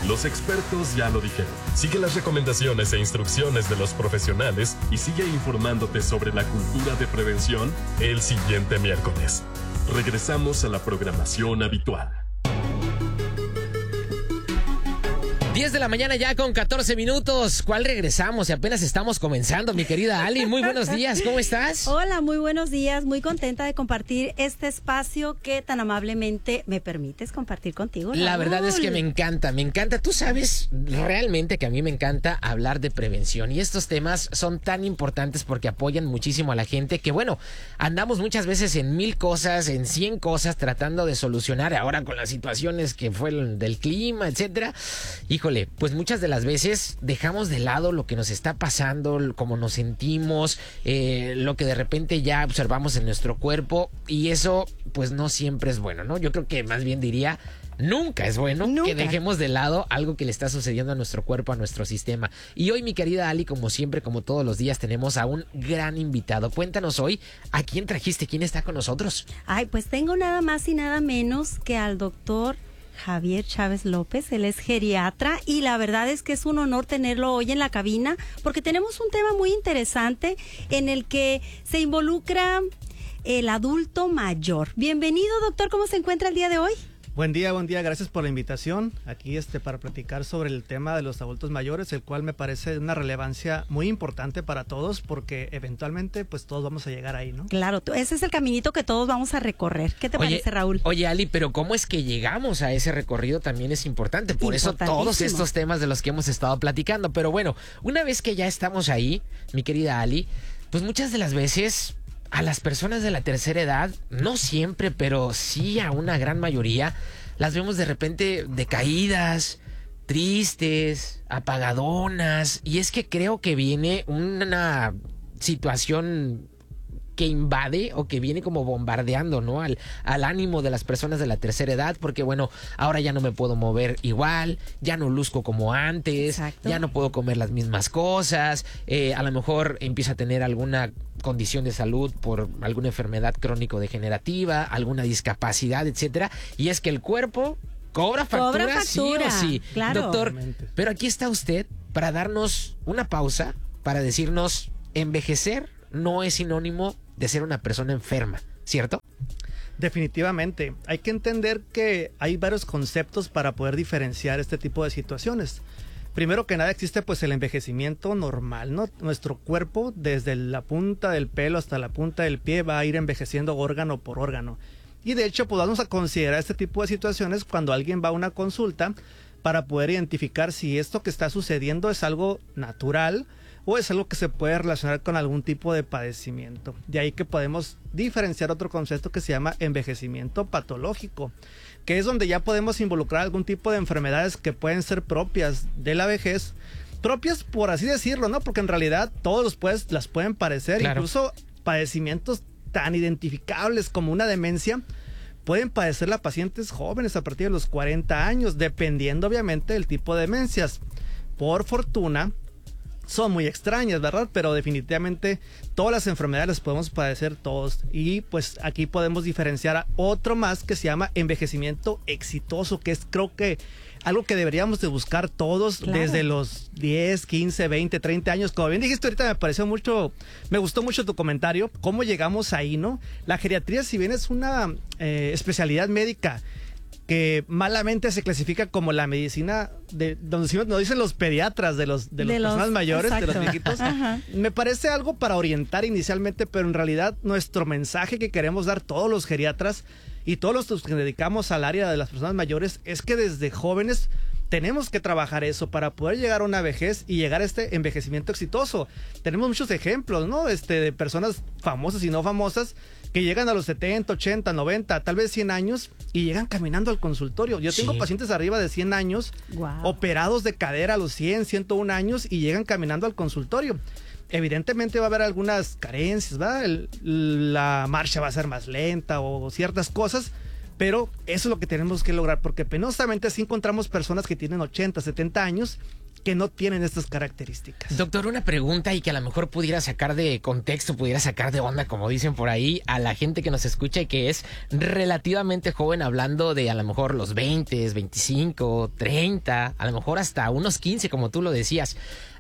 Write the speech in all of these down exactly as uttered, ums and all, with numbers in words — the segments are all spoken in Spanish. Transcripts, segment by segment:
Los expertos ya lo dijeron. Sigue las recomendaciones e instrucciones de los profesionales y sigue informándote sobre la cultura de prevención el siguiente miércoles. Regresamos a la programación habitual. diez de la mañana ya con catorce minutos. ¿Cuál regresamos? Y apenas estamos comenzando, mi querida Ali. Muy buenos días, ¿cómo estás? Hola, muy buenos días. Muy contenta de compartir este espacio que tan amablemente me permites compartir contigo, Raúl. La verdad es que me encanta, me encanta. Tú sabes realmente que a mí me encanta hablar de prevención. Y estos temas son tan importantes porque apoyan muchísimo a la gente que, bueno, andamos muchas veces en mil cosas, en cien cosas, tratando de solucionar ahora con las situaciones que fue el del clima, etcétera. Híjole, pues muchas de las veces dejamos de lado lo que nos está pasando, cómo nos sentimos, eh, lo que de repente ya observamos en nuestro cuerpo, y eso pues no siempre es bueno, ¿no? Yo creo que más bien diría, nunca es bueno nunca. que dejemos de lado algo que le está sucediendo a nuestro cuerpo, a nuestro sistema. Y hoy, mi querida Ali, como siempre, como todos los días, tenemos a un gran invitado. Cuéntanos hoy, ¿a quién trajiste? ¿Quién está con nosotros? Ay, pues tengo nada más y nada menos que al doctor Javier Chávez López. Él es geriatra y la verdad es que es un honor tenerlo hoy en la cabina porque tenemos un tema muy interesante en el que se involucra el adulto mayor. Bienvenido, doctor, ¿cómo se encuentra el día de hoy? Buen día, buen día, gracias por la invitación aquí este para platicar sobre el tema de los adultos mayores, el cual me parece de una relevancia muy importante para todos porque eventualmente pues todos vamos a llegar ahí, ¿no? Claro, ese es el caminito que todos vamos a recorrer. ¿Qué te oye, parece, Raúl? Oye, Ali, pero ¿cómo es que llegamos a ese recorrido? También es importante, por eso todos estos temas de los que hemos estado platicando. Pero bueno, una vez que ya estamos ahí, mi querida Ali, pues muchas de las veces a las personas de la tercera edad, no siempre, pero sí a una gran mayoría, las vemos de repente decaídas, tristes, apagadonas. Y es que creo que viene una situación que invade o que viene como bombardeando, ¿no? Al, al ánimo de las personas de la tercera edad, porque bueno, ahora ya no me puedo mover igual, ya no luzco como antes, Exacto. ya no puedo comer las mismas cosas, eh, a lo mejor empiezo a tener alguna condición de salud por alguna enfermedad crónico-degenerativa, alguna discapacidad, etcétera, y es que el cuerpo cobra factura, cobra factura sí o sí. Claro. Doctor, pero aquí está usted para darnos una pausa, para decirnos, envejecer no es sinónimo de ser una persona enferma, ¿cierto? Definitivamente. Hay que entender que hay varios conceptos para poder diferenciar este tipo de situaciones. Primero que nada existe pues el envejecimiento normal, ¿no? Nuestro cuerpo desde la punta del pelo hasta la punta del pie va a ir envejeciendo órgano por órgano. Y de hecho pues vamos a considerar este tipo de situaciones cuando alguien va a una consulta para poder identificar si esto que está sucediendo es algo natural o es algo que se puede relacionar con algún tipo de padecimiento. De ahí que podemos diferenciar otro concepto que se llama envejecimiento patológico, que es donde ya podemos involucrar algún tipo de enfermedades que pueden ser propias de la vejez, propias por así decirlo, ¿no? Porque en realidad todos los pues, las pueden padecer, claro. Incluso padecimientos tan identificables como una demencia pueden padecer las pacientes jóvenes a partir de los cuarenta años, dependiendo obviamente del tipo de demencias. Por fortuna, son muy extrañas, ¿verdad? Pero definitivamente todas las enfermedades las podemos padecer todos. Y pues aquí podemos diferenciar a otro más que se llama envejecimiento exitoso, que es creo que algo que deberíamos de buscar todos, claro, desde los diez, quince, veinte, treinta años. Como bien dijiste ahorita, me pareció mucho, me gustó mucho tu comentario, cómo llegamos ahí, ¿no? La geriatría, si bien es una eh, especialidad médica que malamente se clasifica como la medicina de donde nos dicen los pediatras de los de, de las personas mayores, exacto, de los viejitos. Ajá. Me parece algo para orientar inicialmente, pero en realidad nuestro mensaje que queremos dar todos los geriatras y todos los que dedicamos al área de las personas mayores es que desde jóvenes tenemos que trabajar eso para poder llegar a una vejez y llegar a este envejecimiento exitoso. Tenemos muchos ejemplos, ¿no? Este, de personas famosas y no famosas que llegan a los setenta, ochenta, noventa, tal vez cien años y llegan caminando al consultorio. Yo tengo sí. pacientes arriba de cien años, wow, operados de cadera a los cien, ciento uno años y llegan caminando al consultorio. Evidentemente va a haber algunas carencias, ¿verdad? El, la marcha va a ser más lenta o ciertas cosas, pero eso es lo que tenemos que lograr, porque penosamente así encontramos personas que tienen ochenta, setenta años que no tienen estas características. Doctor, una pregunta y que a lo mejor pudiera sacar de contexto, pudiera sacar de onda, como dicen por ahí, a la gente que nos escucha y que es relativamente joven, hablando de a lo mejor los veinte, veinticinco, treinta, a lo mejor hasta unos quince, como tú lo decías.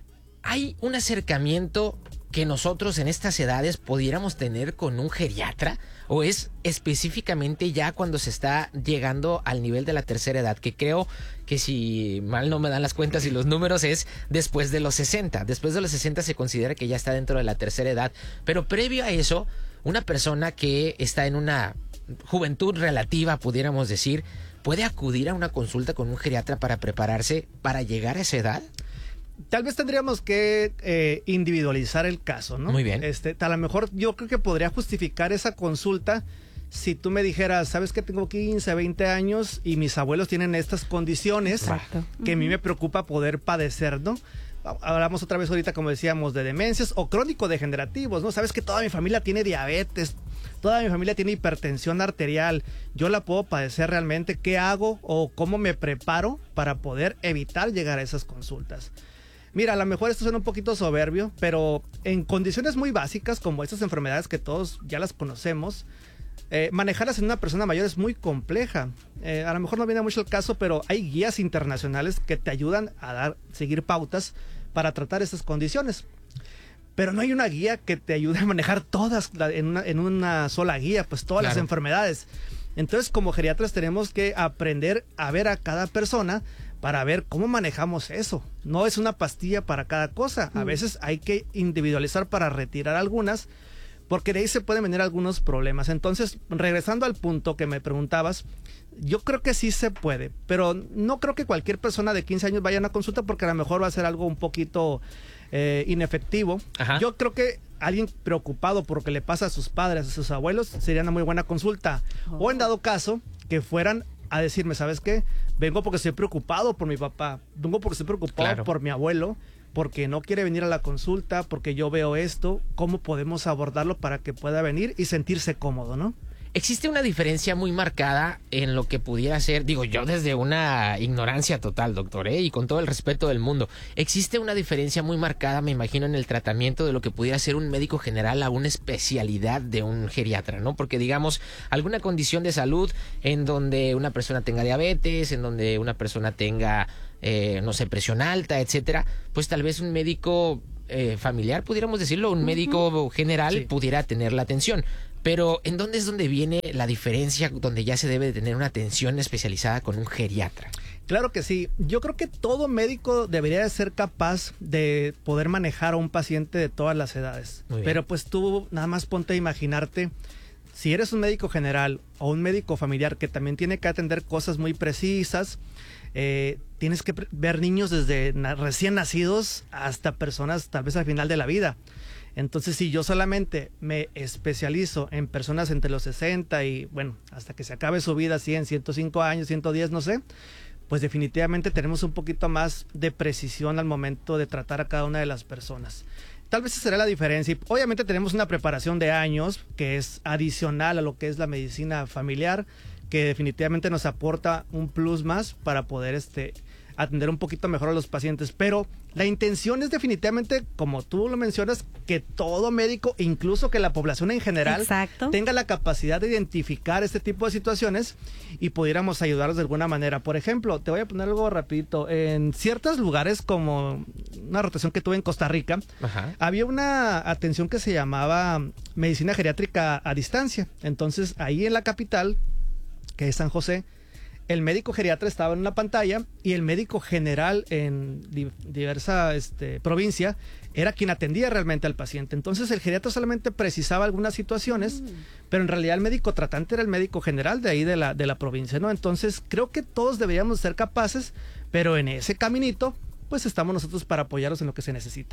¿Hay un acercamiento que nosotros en estas edades pudiéramos tener con un geriatra? ¿O es específicamente ya cuando se está llegando al nivel de la tercera edad? Que creo que, si mal no me dan las cuentas y los números, es después de los sesenta. Después de los sesenta se considera que ya está dentro de la tercera edad. Pero previo a eso, una persona que está en una juventud relativa, pudiéramos decir, ¿puede acudir a una consulta con un geriatra para prepararse para llegar a esa edad? Tal vez tendríamos que eh, individualizar el caso, ¿no? Muy bien. Este, a lo mejor yo creo que podría justificar esa consulta si tú me dijeras, sabes que tengo quince, veinte años y mis abuelos tienen estas condiciones. Exacto. Que a mí me preocupa poder padecer, ¿no? Hablamos otra vez ahorita, como decíamos, de demencias o crónico-degenerativos, ¿no? Sabes que toda mi familia tiene diabetes, toda mi familia tiene hipertensión arterial, yo la puedo padecer realmente. ¿Qué hago o cómo me preparo para poder evitar llegar a esas consultas? Mira, a lo mejor esto suena un poquito soberbio, pero en condiciones muy básicas como estas enfermedades que todos ya las conocemos, eh, manejarlas en una persona mayor es muy compleja. Eh, a lo mejor no viene mucho el caso, pero hay guías internacionales que te ayudan a dar, seguir pautas para tratar estas condiciones. Pero no hay una guía que te ayude a manejar todas en una, en una sola guía, pues todas Claro. las enfermedades. Entonces, como geriatras tenemos que aprender a ver a cada persona para ver cómo manejamos eso. No es una pastilla para cada cosa. A veces hay que individualizar para retirar algunas, porque de ahí se pueden venir algunos problemas. Entonces, regresando al punto que me preguntabas, yo creo que sí se puede, pero no creo que cualquier persona de quince años vaya a una consulta, porque a lo mejor va a ser algo un poquito eh, inefectivo. Ajá. Yo creo que alguien preocupado por lo que le pasa a sus padres, a sus abuelos, sería una muy buena consulta. Oh. O en dado caso, que fueran a decirme, ¿sabes qué? Vengo porque estoy preocupado por mi papá, vengo porque estoy preocupado Claro. por mi abuelo, porque no quiere venir a la consulta, porque yo veo esto, ¿cómo podemos abordarlo para que pueda venir y sentirse cómodo, ¿no? Existe una diferencia muy marcada en lo que pudiera ser, digo yo desde una ignorancia total, doctor, ¿eh? Y con todo el respeto del mundo, existe una diferencia muy marcada, me imagino, en el tratamiento de lo que pudiera ser un médico general a una especialidad de un geriatra, ¿no? Porque, digamos, alguna condición de salud en donde una persona tenga diabetes, en donde una persona tenga, eh, no sé, presión alta, etcétera, pues tal vez un médico eh, familiar, pudiéramos decirlo, un médico general Sí. pudiera tener la atención. Pero ¿en dónde es donde viene la diferencia donde ya se debe de tener una atención especializada con un geriatra? Claro que sí. Yo creo que todo médico debería de ser capaz de poder manejar a un paciente de todas las edades. Muy bien. Pero pues tú nada más ponte a imaginarte, si eres un médico general o un médico familiar que también tiene que atender cosas muy precisas, eh, tienes que pre- ver niños desde na- recién nacidos hasta personas tal vez al final de la vida. Entonces, si yo solamente me especializo en personas entre los sesenta y, bueno, hasta que se acabe su vida, cien, ciento cinco años, ciento diez, no sé, pues definitivamente tenemos un poquito más de precisión al momento de tratar a cada una de las personas. Tal vez esa será la diferencia. Y obviamente tenemos una preparación de años que es adicional a lo que es la medicina familiar, que definitivamente nos aporta un plus más para poder este atender un poquito mejor a los pacientes, pero la intención es definitivamente, como tú lo mencionas, que todo médico, incluso que la población en general, Exacto. tenga la capacidad de identificar este tipo de situaciones y pudiéramos ayudarlos de alguna manera. Por ejemplo, te voy a poner algo rapidito. En ciertos lugares, como una rotación que tuve en Costa Rica, Ajá. había una atención que se llamaba medicina geriátrica a distancia. Entonces, ahí en la capital, que es San José, el médico geriatra estaba en una pantalla y el médico general en di- diversa este, provincia era quien atendía realmente al paciente. Entonces el geriatra solamente precisaba algunas situaciones, mm. pero en realidad el médico tratante era el médico general de ahí de la, de la provincia, ¿no? Entonces creo que todos deberíamos ser capaces, pero en ese caminito, pues estamos nosotros para apoyarlos en lo que se necesite.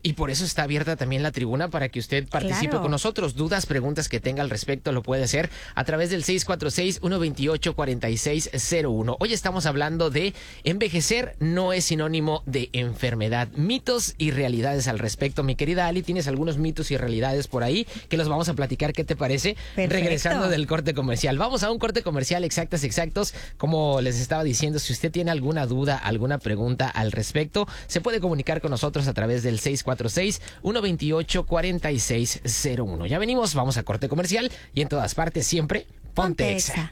Y por eso está abierta también la tribuna para que usted participe Claro. con nosotros. Dudas, preguntas que tenga al respecto lo puede hacer a través del seis cuatro seis, uno dos ocho, cuatro seis cero uno. Hoy estamos hablando de envejecer no es sinónimo de enfermedad. Mitos y realidades al respecto. Mi querida Ali, tienes algunos mitos y realidades por ahí que los vamos a platicar. ¿Qué te parece? Perfecto. Regresando del corte comercial. Vamos a un corte comercial, exactas, exactos. Como les estaba diciendo, si usted tiene alguna duda, alguna pregunta al respecto, se puede comunicar con nosotros a través del seis cuatro seis, uno dos ocho, cuatro seis cero uno. Ya venimos, vamos a corte comercial y en todas partes siempre, ponte Exa.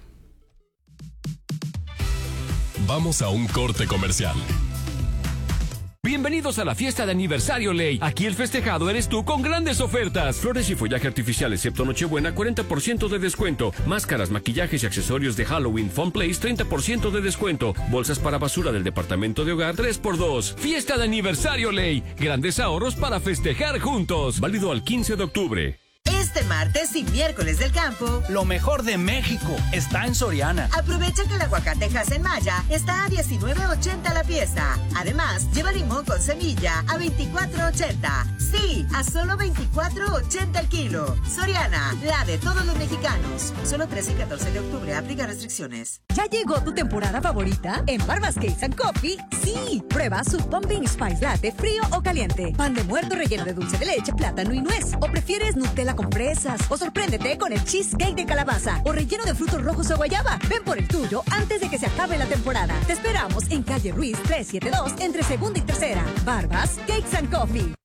Vamos a un corte comercial. Bienvenidos a la fiesta de aniversario Ley. Aquí el festejado eres tú con grandes ofertas. Flores y follaje artificial excepto Nochebuena, cuarenta por ciento de descuento. Máscaras, maquillajes y accesorios de Halloween Fun Place, treinta por ciento de descuento. Bolsas para basura del departamento de hogar, tres por dos. Fiesta de aniversario Ley. Grandes ahorros para festejar juntos. Válido al quince de octubre. Este martes y miércoles del campo, lo mejor de México está en Soriana. Aprovecha que el aguacate en Maya está a diecinueve ochenta la pieza. Además, lleva limón con semilla a veinticuatro ochenta. Sí, a solo veinticuatro ochenta el kilo. Soriana, la de todos los mexicanos. Solo trece y catorce de octubre, aplica restricciones. ¿Ya llegó tu temporada favorita? En Barbas Cakes and Coffee, sí. Prueba su Pumpkin Spice Latte frío o caliente. Pan de muerto relleno de dulce de leche, plátano y nuez. ¿O prefieres Nutella con fresas? O sorpréndete con el cheesecake de calabaza o relleno de frutos rojos o guayaba. Ven por el tuyo antes de que se acabe la temporada. Te esperamos en calle Ruiz trescientos setenta y dos entre segunda y tercera. Barbas Cakes and Coffee.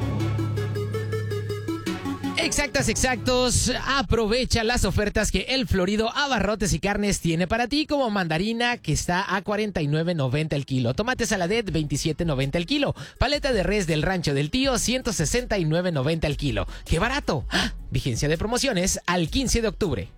Exactas, exactos. Aprovecha las ofertas que el Florido Abarrotes y Carnes tiene para ti, como mandarina que está a cuarenta y nueve noventa el kilo, tomate saladet veintisiete noventa el kilo, paleta de res del Rancho del Tío ciento sesenta y nueve noventa el kilo. ¡Qué barato! ¡Ah! Vigencia de promociones al quince de octubre.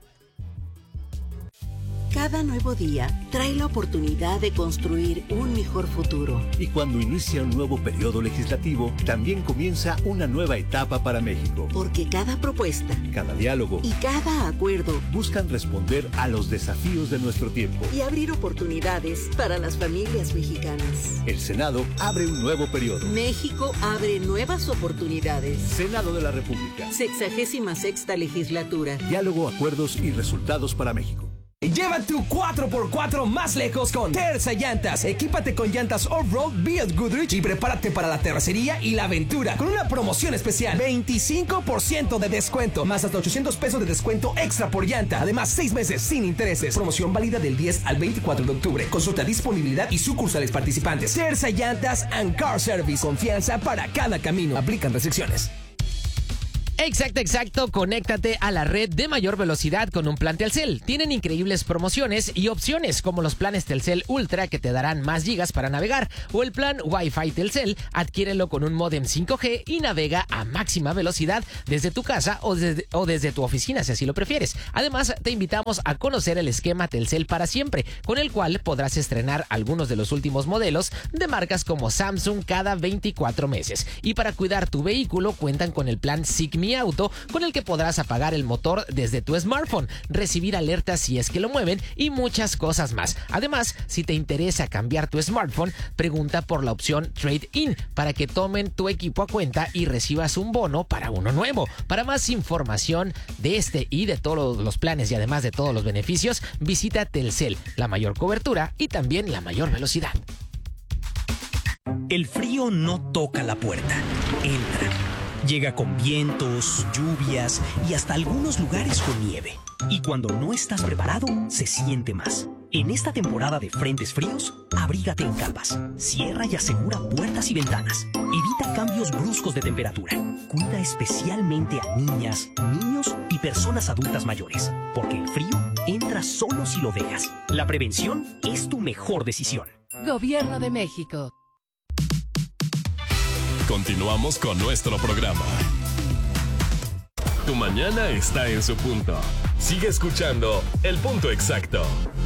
Cada nuevo día trae la oportunidad de construir un mejor futuro. Y cuando inicia un nuevo periodo legislativo, también comienza una nueva etapa para México. Porque cada propuesta, cada diálogo y cada acuerdo buscan responder a los desafíos de nuestro tiempo y abrir oportunidades para las familias mexicanas. El Senado abre un nuevo periodo. México abre nuevas oportunidades. Senado de la República. Sexagésima sexta legislatura. Diálogo, acuerdos y resultados para México. Lleva tu cuatro por cuatro más lejos con Terza Llantas. Equípate con llantas off-road Built Goodrich y prepárate para la terracería y la aventura con una promoción especial. veinticinco por ciento de descuento, más hasta ochocientos pesos de descuento extra por llanta. Además, seis meses sin intereses. Promoción válida del diez al veinticuatro de octubre. Consulta disponibilidad y sucursales participantes. Terza Llantas and Car Service. Confianza para cada camino. Aplican restricciones. Exacto, exacto. Conéctate a la red de mayor velocidad con un plan Telcel. Tienen increíbles promociones y opciones como los planes Telcel Ultra que te darán más gigas para navegar o el plan Wi-Fi Telcel. Adquiérelo con un módem cinco G y navega a máxima velocidad desde tu casa o desde, o desde tu oficina si así lo prefieres. Además, te invitamos a conocer el esquema Telcel para siempre, con el cual podrás estrenar algunos de los últimos modelos de marcas como Samsung cada veinticuatro meses. Y para cuidar tu vehículo cuentan con el plan Sigmi Auto, con el que podrás apagar el motor desde tu smartphone, recibir alertas si es que lo mueven y muchas cosas más. Además, si te interesa cambiar tu smartphone, pregunta por la opción Trade-in para que tomen tu equipo a cuenta y recibas un bono para uno nuevo. Para más información de este y de todos los planes y además de todos los beneficios, visita Telcel, la mayor cobertura y también la mayor velocidad. El frío no toca la puerta, entra. Llega con vientos, lluvias y hasta algunos lugares con nieve. Y cuando no estás preparado, se siente más. En esta temporada de frentes fríos, abrígate en capas. Cierra y asegura puertas y ventanas. Evita cambios bruscos de temperatura. Cuida especialmente a niñas, niños y personas adultas mayores. Porque el frío entra solo si lo dejas. La prevención es tu mejor decisión. Gobierno de México. Continuamos con nuestro programa. Tu mañana está en su punto. Sigue escuchando El Punto Exacto.